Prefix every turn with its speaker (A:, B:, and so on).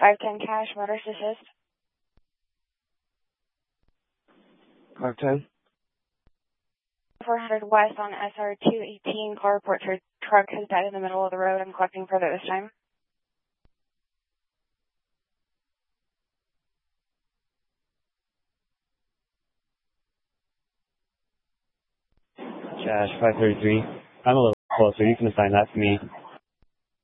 A: 510 cash, motorist assist.
B: 510.
A: 400 west on SR 218. Call report for truck has died in the middle of the road. I'm collecting further this time.
C: Cash 533. I'm a little closer. You can assign that to me.